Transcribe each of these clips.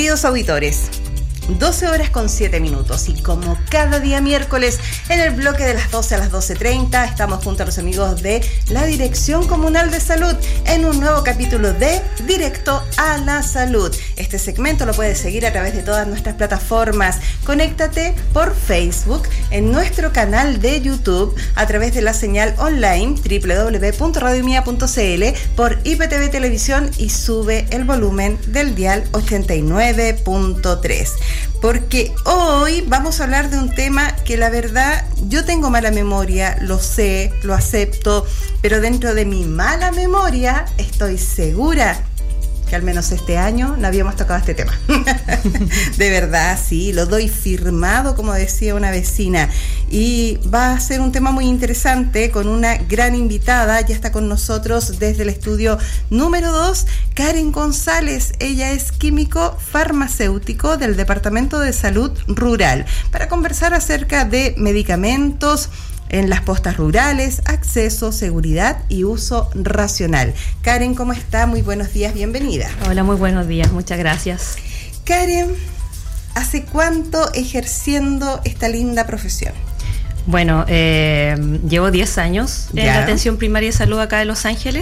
Queridos auditores, 12 horas con 7 minutos y como cada día miércoles en el bloque de las 12 a las 12:30 estamos junto a los amigos de la Dirección Comunal de Salud en un nuevo capítulo de Directo a la Salud. Este segmento lo puedes seguir a través de todas nuestras plataformas. Conéctate por Facebook, en nuestro canal de YouTube, a través de la señal online www.radiomia.cl, por IPTV Televisión y sube el volumen del dial 89.3. Porque hoy vamos a hablar de un tema que la verdad yo tengo mala memoria, lo sé, lo acepto, pero dentro de mi mala memoria estoy segura que al menos este año no habíamos tocado este tema. De verdad, sí, lo doy firmado, como decía una vecina. Y va a ser un tema muy interesante con una gran invitada. Ya está con nosotros desde el estudio número 2, Karen González. Ella es químico farmacéutico del Departamento de Salud Rural, para conversar acerca de medicamentos en las postas rurales, acceso, seguridad y uso racional. Karen, ¿cómo está? Muy buenos días, bienvenida. Hola, muy buenos días, muchas gracias. Karen, ¿hace cuánto ejerciendo esta linda profesión? Bueno, llevo 10 años en la atención primaria de salud acá de Los Ángeles.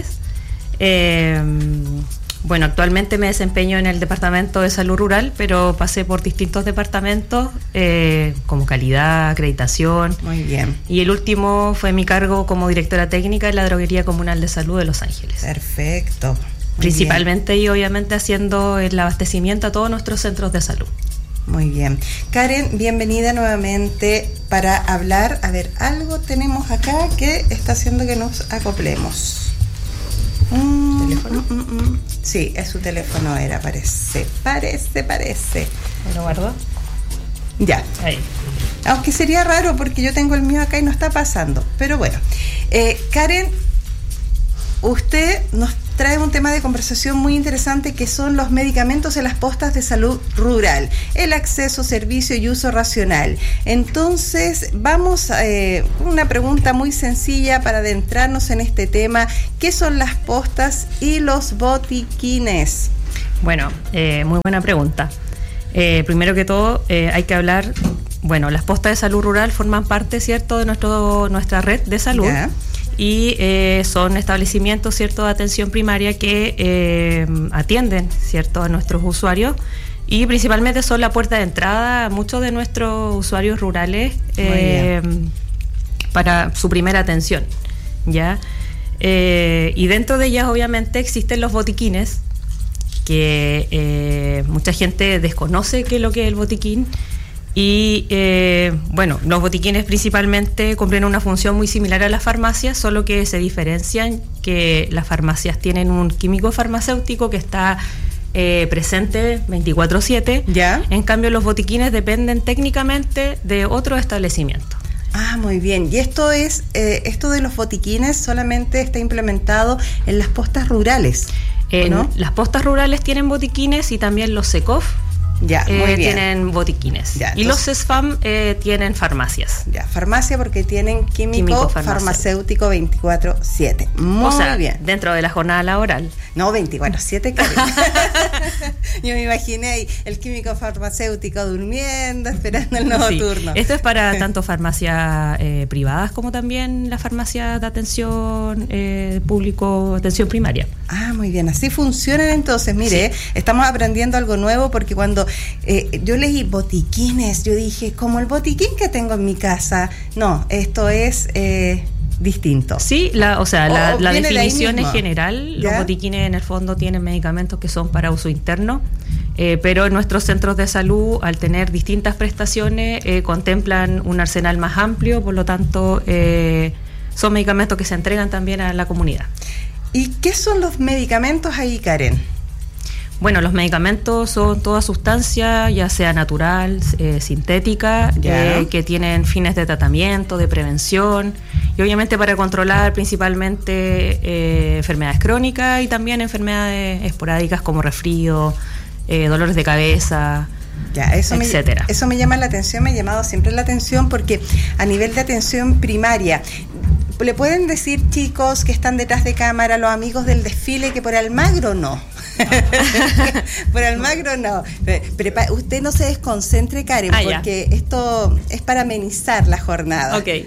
Bueno, actualmente me desempeño en el Departamento de Salud Rural, pero pasé por distintos departamentos, como calidad, acreditación. Muy bien. Y el último fue mi cargo como directora técnica en la Droguería Comunal de Salud de Los Ángeles. Perfecto. Muy principalmente bien. Y obviamente haciendo el abastecimiento a todos nuestros centros de salud. Muy bien. Karen, bienvenida nuevamente para hablar. A ver, algo tenemos acá que está haciendo que nos acoplemos. ¿Teléfono? Sí, es su teléfono, parece. ¿Lo guardo? Ya. Ahí. Aunque sería raro porque yo tengo el mío acá y no está pasando. Pero bueno, Karen, usted nos trae un tema de conversación muy interesante que son los medicamentos en las postas de salud rural, el acceso, servicio y uso racional. Entonces, vamos a una pregunta muy sencilla para adentrarnos en este tema. ¿Qué son las postas y los botiquines? Bueno, muy buena pregunta. Primero que todo, hay que hablar, bueno, las postas de salud rural forman parte, ¿cierto?, de nuestra red de salud. ¿Ya? Y son establecimientos, ¿cierto?, de atención primaria que atienden, ¿cierto?, a nuestros usuarios, y principalmente son la puerta de entrada a muchos de nuestros usuarios rurales para su primera atención, ¿ya? Y dentro de ellas obviamente existen los botiquines, que mucha gente desconoce qué es lo que es el botiquín. Y bueno, los botiquines principalmente cumplen una función muy similar a las farmacias, solo que se diferencian que las farmacias tienen un químico farmacéutico que está presente 24/7. ¿Ya? En cambio, los botiquines dependen técnicamente de otro establecimiento. Ah, muy bien. Y esto es esto de los botiquines solamente está implementado en las postas rurales, ¿no? Las postas rurales tienen botiquines y también los SECOF. Ya, muy bien. Tienen botiquines. Ya, y los SESFAM tienen farmacias. Ya, farmacia porque tienen químico farmacéutico 24/7. Muy bien. Dentro de la jornada laboral. No, 24/7, claro. Yo me imaginé ahí el químico farmacéutico durmiendo, esperando el nuevo turno. Esto es para tanto farmacias privadas como también las farmacias de atención público, atención primaria. Ah, muy bien. Así funcionan entonces. Mire, estamos aprendiendo algo nuevo porque cuando yo leí botiquines, yo dije, como el botiquín que tengo en mi casa. No, esto es distinto. Sí, la definición es general. ¿Ya? Los botiquines en el fondo tienen medicamentos que son para uso interno, pero en nuestros centros de salud, al tener distintas prestaciones, contemplan un arsenal más amplio, por lo tanto son medicamentos que se entregan también a la comunidad. ¿Y qué son los medicamentos ahí, Karen? Bueno, los medicamentos son toda sustancia, ya sea natural, sintética, que tienen fines de tratamiento, de prevención y obviamente para controlar principalmente enfermedades crónicas y también enfermedades esporádicas como resfrío, dolores de cabeza, etcétera. Eso me llama la atención, me ha llamado siempre la atención porque a nivel de atención primaria, ¿le pueden decir, chicos que están detrás de cámara, los amigos del desfile, que por Almagro no? Por Almagro no. Usted no se desconcentre, Karen, porque esto es para amenizar la jornada. Ok.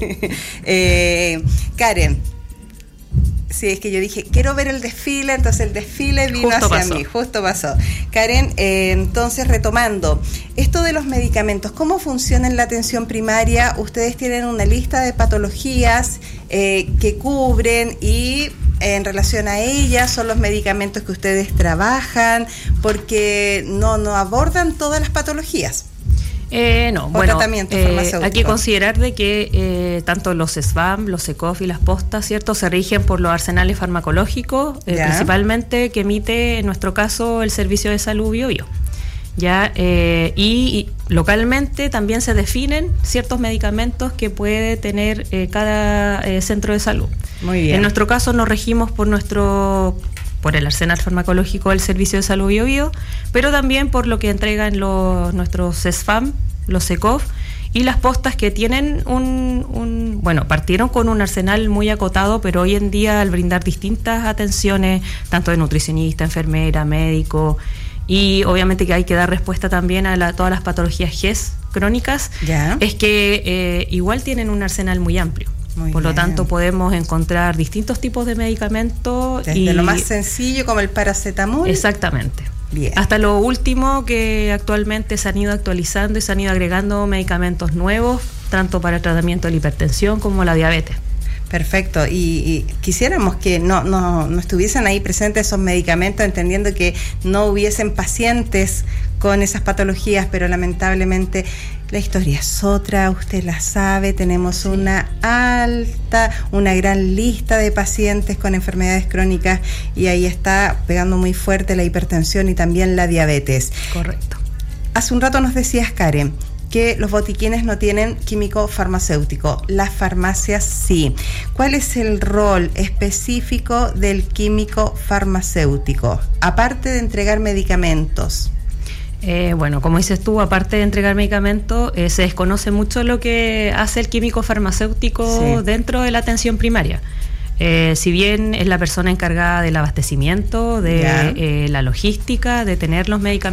Karen, sí, es que yo dije, quiero ver el desfile, entonces el desfile vino hacia mí, justo pasó. Karen, entonces retomando, esto de los medicamentos, ¿cómo funciona en la atención primaria? Ustedes tienen una lista de patologías que cubren y en relación a ellas son los medicamentos que ustedes trabajan, porque no abordan todas las patologías. No, bueno, hay que considerar de que tanto los SBAM, los ECOF y las postas, ¿cierto?, se rigen por los arsenales farmacológicos, principalmente que emite, en nuestro caso, el Servicio de Salud Biobío. Y localmente también se definen ciertos medicamentos que puede tener cada centro de salud. Muy bien. En nuestro caso nos regimos por el arsenal farmacológico del Servicio de Salud Biobío, pero también por lo que entregan nuestros SFAM, los ECOF y las postas, que tienen partieron con un arsenal muy acotado, pero hoy en día, al brindar distintas atenciones, tanto de nutricionista, enfermera, médico, y obviamente que hay que dar respuesta también a todas las patologías GES crónicas, es que igual tienen un arsenal muy amplio. Por lo tanto, podemos encontrar distintos tipos de medicamentos. Desde lo más sencillo, como el paracetamol. Exactamente. Bien. Hasta lo último, que actualmente se han ido actualizando y se han ido agregando medicamentos nuevos, tanto para el tratamiento de la hipertensión como la diabetes. Perfecto, y quisiéramos que no estuviesen ahí presentes esos medicamentos, entendiendo que no hubiesen pacientes con esas patologías, pero lamentablemente la historia es otra, usted la sabe, tenemos una gran lista de pacientes con enfermedades crónicas, y ahí está pegando muy fuerte la hipertensión y también la diabetes. Correcto. Hace un rato nos decías, Karen, que los botiquines no tienen químico farmacéutico, las farmacias sí. ¿Cuál es el rol específico del químico farmacéutico, aparte de entregar medicamentos? Como dices tú, aparte de entregar medicamentos, se desconoce mucho lo que hace el químico farmacéutico dentro de la atención primaria. Si bien es la persona encargada del abastecimiento, de la logística, de tener los medicamentos